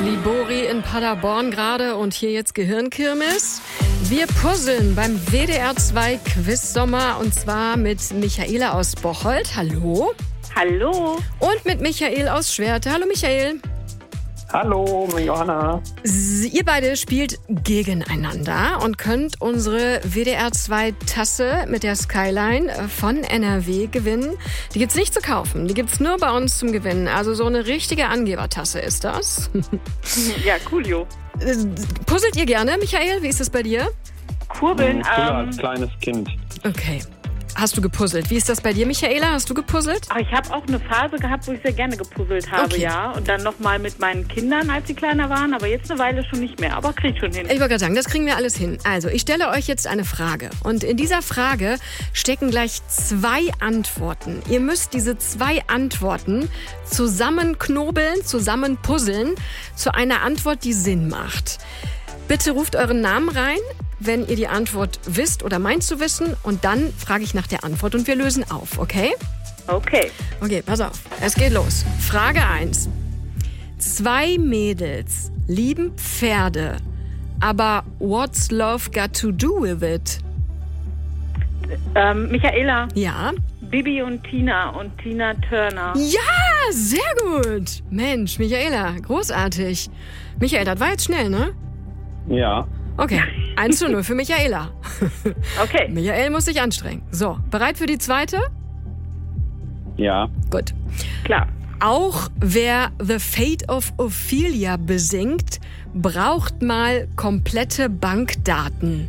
Libori in Paderborn gerade und hier jetzt Gehirnkirmes. Wir puzzeln beim WDR 2 Quiz-Sommer und zwar mit Michaela aus Bocholt. Hallo. Hallo. Und mit Michael aus Schwerte. Hallo Michael. Hallo, Johanna. Ihr beide spielt gegeneinander und könnt unsere WDR 2 Tasse mit der Skyline von NRW gewinnen. Die gibt's nicht zu kaufen, die gibt's nur bei uns zum Gewinnen. Also so eine richtige Angebertasse ist das. Ja, coolio. Puzzelt ihr gerne, Michael? Wie ist das bei dir? Kurbeln. Früher als kleines Kind. Okay. Hast du gepuzzelt? Wie ist das bei dir, Michaela? Hast du gepuzzelt? Ach, ich habe auch eine Phase gehabt, wo ich sehr gerne gepuzzelt habe, Okay. ja. Und dann nochmal mit meinen Kindern, als sie kleiner waren. Aber jetzt eine Weile schon nicht mehr. Aber krieg schon hin. Ich wollte gerade sagen, das kriegen wir alles hin. Also, ich stelle euch jetzt eine Frage. Und in dieser Frage stecken gleich 2 Antworten. Ihr müsst diese 2 Antworten zusammenknobeln, zusammen puzzeln zu einer Antwort, die Sinn macht. Bitte ruft euren Namen rein, wenn ihr die Antwort wisst oder meint zu wissen. Und dann frage ich nach der Antwort und wir lösen auf, okay? Okay. Okay, pass auf. Es geht los. Frage 1. 2 Mädels lieben Pferde, aber what's love got to do with it? Michaela, Ja? Bibi und Tina Turner. Ja, sehr gut. Mensch, Michaela, großartig. Michael, das war jetzt schnell, ne? Ja. Okay, 1:0 für Michaela. Okay. Michael muss sich anstrengen. So, bereit für die zweite? Ja. Gut. Klar. Auch wer The Fate of Ophelia besingt, braucht mal komplette Bankdaten.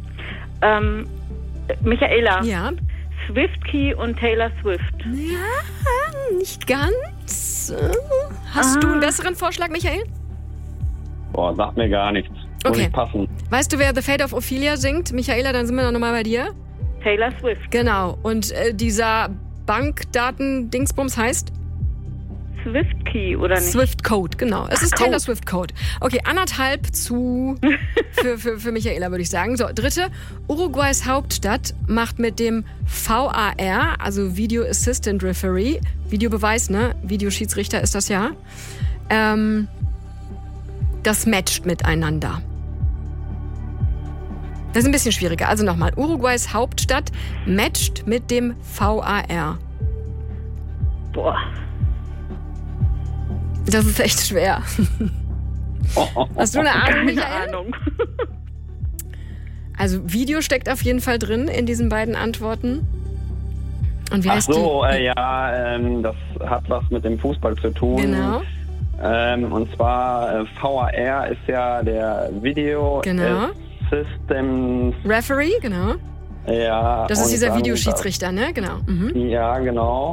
Michaela. Ja? SwiftKey und Taylor Swift. Ja, nicht ganz. Hast du einen besseren Vorschlag, Michael? Boah, sagt mir gar nichts. Muss Okay. nicht passen. Weißt du, wer The Fate of Ophelia singt? Michaela, dann sind wir noch mal bei dir. Taylor Swift. Genau. Und dieser Bankdaten-Dingsbums heißt? SwiftKey, oder nicht? Swift Code, genau. Es ist Code. Taylor Swift Code. Okay, 1,5 zu für Michaela, würde ich sagen. So, dritte. Uruguays Hauptstadt macht mit dem VAR, also Video Assistant Referee, Videobeweis, ne? Videoschiedsrichter ist das ja. Das matcht miteinander. Das ist ein bisschen schwieriger. Also nochmal. Uruguays Hauptstadt matcht mit dem VAR. Boah. Das ist echt schwer. Hast du eine Ahnung, Keine Michael? Ahnung. Also Video steckt auf jeden Fall drin in diesen beiden Antworten. Und wie Ach heißt so, die? das hat was mit dem Fußball zu tun. Genau. Und zwar VAR ist ja der Video Genau. Systems. Referee, genau. Ja. Das ist und dieser dann Videoschiedsrichter, ne? Genau. Mhm. Ja, genau.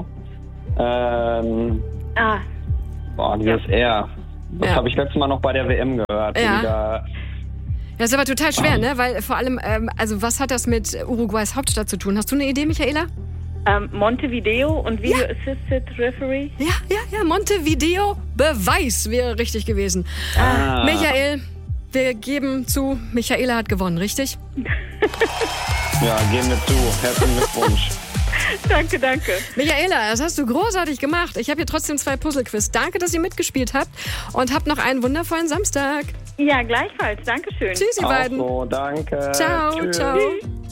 Dieses R. Das Ja. habe ich letztes Mal noch bei der WM gehört. Ja. wo die da Das ist aber total schwer, ne? Weil vor allem, also was hat das mit Uruguays Hauptstadt zu tun? Hast du eine Idee, Michaela? Montevideo und Video Assisted Referee. Ja, Montevideo Beweis wäre richtig gewesen. Michael, wir geben zu, Michaela hat gewonnen, richtig? Ja, gehen wir zu. Herzlichen Glückwunsch. Danke. Michaela, das hast du großartig gemacht. Ich habe hier trotzdem 2 Puzzlequiz. Danke, dass ihr mitgespielt habt und habt noch einen wundervollen Samstag. Ja, gleichfalls. Dankeschön. Tschüss, ihr Auch beiden. so, danke. Ciao, Tschüss. ciao. Tschüss.